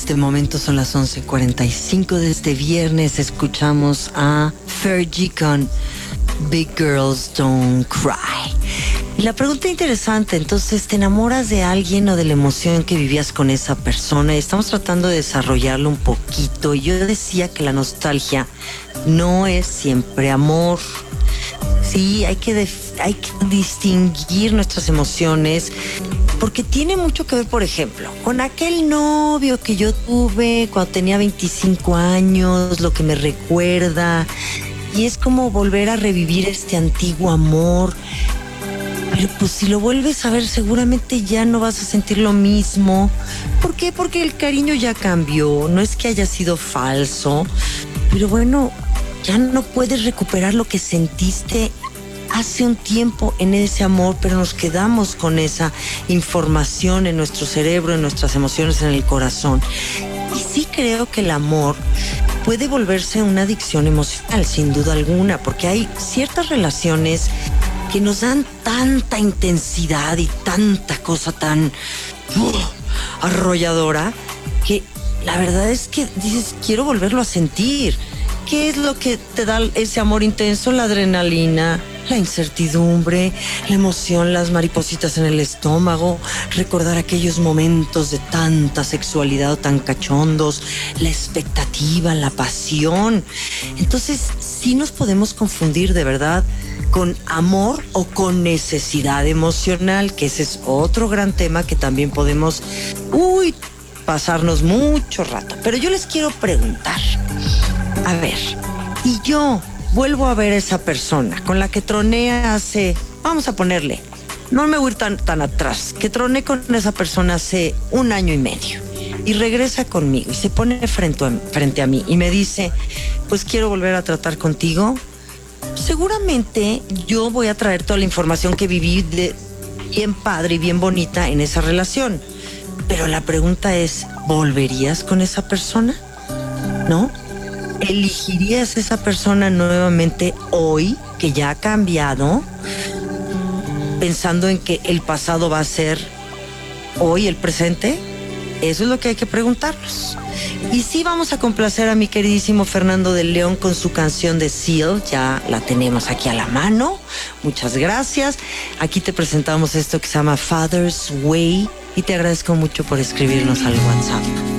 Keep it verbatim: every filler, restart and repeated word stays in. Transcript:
este momento son las once cuarenta y cinco de este viernes. Escuchamos a Fergie con Big Girls Don't Cry. Y la pregunta interesante, entonces, ¿te enamoras de alguien o de la emoción que vivías con esa persona? Y estamos tratando de desarrollarlo un poquito. Y yo decía que la nostalgia no es siempre amor. Sí, hay que, def- hay que distinguir nuestras emociones, porque tiene mucho que ver, por ejemplo, con aquel novio que yo tuve cuando tenía veinticinco años, lo que me recuerda, y es como volver a revivir este antiguo amor. Pero pues si lo vuelves a ver, seguramente ya no vas a sentir lo mismo. ¿Por qué? Porque el cariño ya cambió, no es que haya sido falso, pero bueno, ya no puedes recuperar lo que sentiste hace un tiempo en ese amor, pero nos quedamos con esa información en nuestro cerebro, en nuestras emociones, en el corazón. Y sí creo que el amor puede volverse una adicción emocional, sin duda alguna, porque hay ciertas relaciones que nos dan tanta intensidad y tanta cosa tan uh, arrolladora, que la verdad es que dices, quiero volverlo a sentir. ¿Qué es lo que te da ese amor intenso? La adrenalina, la incertidumbre, la emoción, las maripositas en el estómago, recordar aquellos momentos de tanta sexualidad o tan cachondos, la expectativa, la pasión. Entonces, sí nos podemos confundir de verdad con amor o con necesidad emocional, que ese es otro gran tema que también podemos, uy, pasarnos mucho rato. Pero yo les quiero preguntar, a ver, y yo vuelvo a ver a esa persona con la que troné hace, vamos a ponerle, no me voy a ir tan, tan atrás, que troné con esa persona hace un año y medio, y regresa conmigo y se pone frente a, frente a mí y me dice, pues quiero volver a tratar contigo. Seguramente yo voy a traer toda la información que viví de bien padre y bien bonita en esa relación, pero la pregunta es, ¿volverías con esa persona? ¿No? ¿Elegirías esa persona nuevamente hoy, que ya ha cambiado, pensando en que el pasado va a ser hoy el presente? Eso es lo que hay que preguntarnos. Y sí, vamos a complacer a mi queridísimo Fernando de León con su canción de Seal. Ya la tenemos aquí a la mano. Muchas gracias. Aquí te presentamos esto que se llama Father's Way y te agradezco mucho por escribirnos al WhatsApp.